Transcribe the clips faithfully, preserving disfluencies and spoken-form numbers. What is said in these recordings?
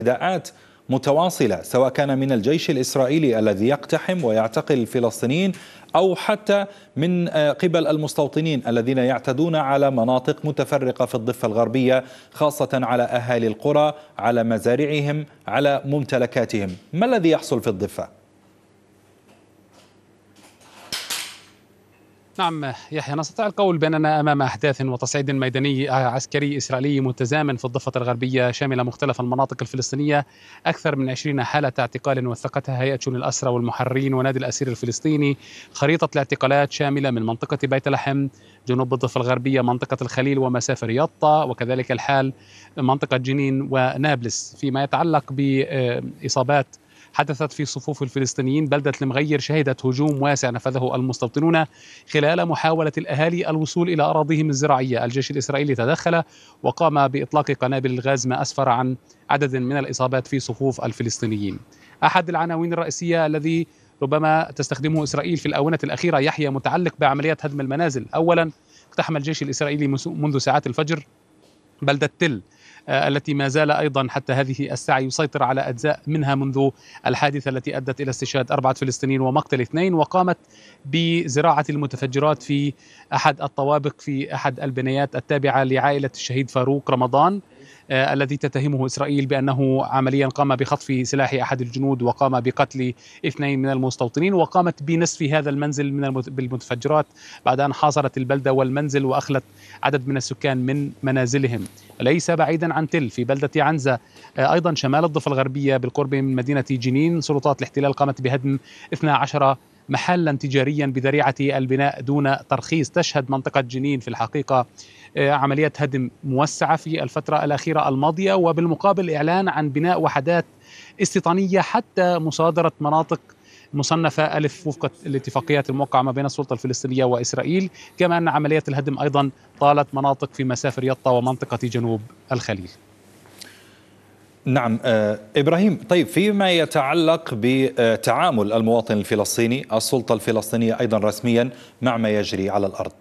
نداءات متواصلة سواء كان من الجيش الإسرائيلي الذي يقتحم ويعتقل الفلسطينيين أو حتى من قبل المستوطنين الذين يعتدون على مناطق متفرقة في الضفة الغربية، خاصة على أهالي القرى، على مزارعهم، على ممتلكاتهم. ما الذي يحصل في الضفة؟ نعم يحيى، نستطيع القول بأننا أمام أحداث وتصعيد ميداني عسكري إسرائيلي متزامن في الضفة الغربية شامل مختلف المناطق الفلسطينية. أكثر من عشرين حالة اعتقال وثقتها هيئة شؤون الأسرى والمحررين ونادي الأسير الفلسطيني. خريطة الاعتقالات شاملة من منطقة بيت لحم جنوب الضفة الغربية، منطقة الخليل ومسافر يطا، وكذلك الحال منطقة جنين ونابلس. فيما يتعلق بإصابات حدثت في صفوف الفلسطينيين، بلدة المغير شهدت هجوم واسع نفذه المستوطنون خلال محاولة الأهالي الوصول إلى أراضيهم الزراعية. الجيش الإسرائيلي تدخل وقام بإطلاق قنابل الغاز، ما أسفر عن عدد من الإصابات في صفوف الفلسطينيين. أحد العناوين الرئيسية الذي ربما تستخدمه إسرائيل في الآونة الأخيرة يحيى متعلق بعمليات هدم المنازل. أولا، اقتحم الجيش الإسرائيلي منذ ساعات الفجر بلدة تل التي ما زال أيضا حتى هذه الساعة يسيطر على أجزاء منها منذ الحادثة التي أدت إلى استشهاد أربعة فلسطينيين ومقتل اثنين، وقامت بزراعة المتفجرات في أحد الطوابق في أحد البنايات التابعة لعائلة الشهيد فاروق رمضان آه الذي تتهمه إسرائيل بأنه عمليا قام بخطف سلاح أحد الجنود وقام بقتل اثنين من المستوطنين، وقامت بنسف هذا المنزل من بالمتفجرات بعد أن حاصرت البلدة والمنزل وأخلت عدد من السكان من منازلهم. ليس بعيدا عن تل في بلدة عنزة آه أيضا شمال الضفة الغربية بالقرب من مدينة جنين، سلطات الاحتلال قامت بهدم اثنا عشر محلا تجاريا بذريعة البناء دون ترخيص. تشهد منطقة جنين في الحقيقة عملية هدم موسعة في الفترة الأخيرة الماضية، وبالمقابل إعلان عن بناء وحدات استيطانية حتى مصادرة مناطق مصنفة ألف وفق الاتفاقيات الموقعة ما بين السلطة الفلسطينية وإسرائيل. كما أن عملية الهدم أيضا طالت مناطق في مسافر يطا ومنطقة جنوب الخليل. نعم إبراهيم، طيب فيما يتعلق بتعامل المواطن الفلسطيني، السلطة الفلسطينية أيضا رسميا مع ما يجري على الأرض.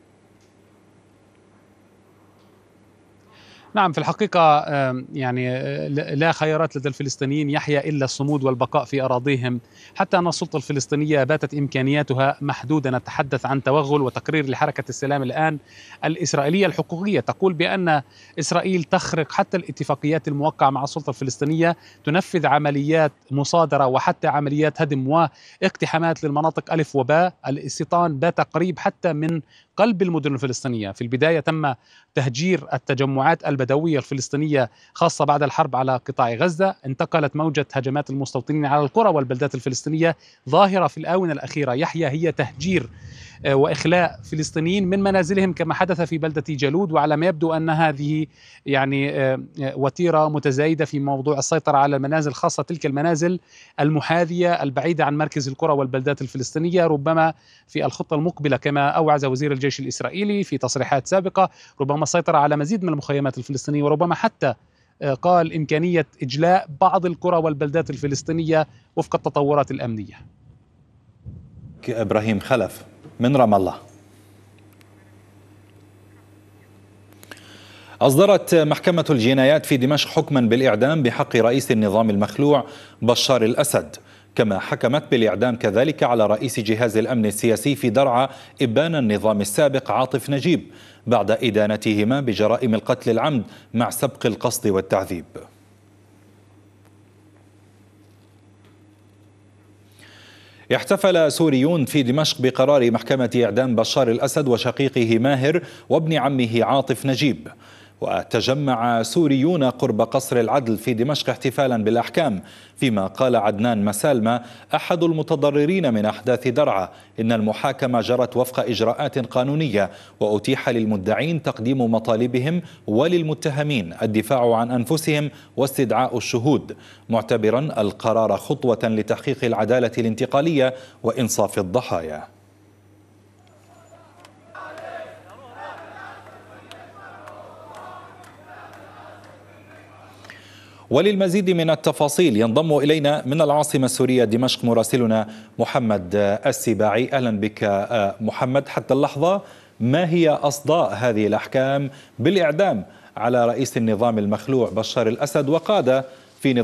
نعم في الحقيقة يعني لا خيارات لدى الفلسطينيين يحيى إلا الصمود والبقاء في أراضيهم، حتى أن السلطة الفلسطينية باتت إمكانياتها محدودة. نتحدث عن توغل وتقرير لحركة السلام الآن الإسرائيلية الحقوقية تقول بأن إسرائيل تخرق حتى الاتفاقيات الموقعة مع السلطة الفلسطينية، تنفذ عمليات مصادرة وحتى عمليات هدم واقتحامات للمناطق ألف وباء. الاستيطان بات قريب حتى من قلب المدن الفلسطينية. في البداية تم تهجير التجمعات البدوية الفلسطينية خاصة بعد الحرب على قطاع غزة. انتقلت موجة هجمات المستوطنين على القرى والبلدات الفلسطينية. ظاهرة في الآونة الأخيرة يحيى هي تهجير وإخلاء فلسطينيين من منازلهم كما حدث في بلدة جالود، وعلى ما يبدو أن هذه يعني وتيرة متزايدة في موضوع السيطرة على المنازل، خاصة تلك المنازل المحاذية البعيدة عن مركز القرى والبلدات الفلسطينية. ربما في الخطة المقبلة كما أوعز وزير الجيش الإسرائيلي في تصريحات سابقة ربما السيطرة على مزيد من المخيمات الفلسطينية، وربما حتى قال إمكانية إجلاء بعض القرى والبلدات الفلسطينية وفق التطورات الأمنية. إبراهيم خلف من رام الله. أصدرت محكمة الجنايات في دمشق حكما بالإعدام بحق رئيس النظام المخلوع بشار الأسد، كما حكمت بالإعدام كذلك على رئيس جهاز الأمن السياسي في درعا إبان النظام السابق عاطف نجيب بعد إدانتهما بجرائم القتل العمد مع سبق القصد والتعذيب. احتفل سوريون في دمشق بقرار محكمة إعدام بشار الأسد وشقيقه ماهر وابن عمه عاطف نجيب، وتجمع سوريون قرب قصر العدل في دمشق احتفالا بالأحكام، فيما قال عدنان مسالمة أحد المتضررين من أحداث درعا إن المحاكمة جرت وفق إجراءات قانونية وأتيح للمدعين تقديم مطالبهم وللمتهمين الدفاع عن أنفسهم واستدعاء الشهود، معتبرا القرار خطوة لتحقيق العدالة الانتقالية وإنصاف الضحايا. وللمزيد من التفاصيل ينضم إلينا من العاصمة السورية دمشق مراسلنا محمد السباعي. أهلا بك محمد. حتى اللحظة ما هي أصداء هذه الأحكام بالإعدام على رئيس النظام المخلوع بشار الأسد وقادة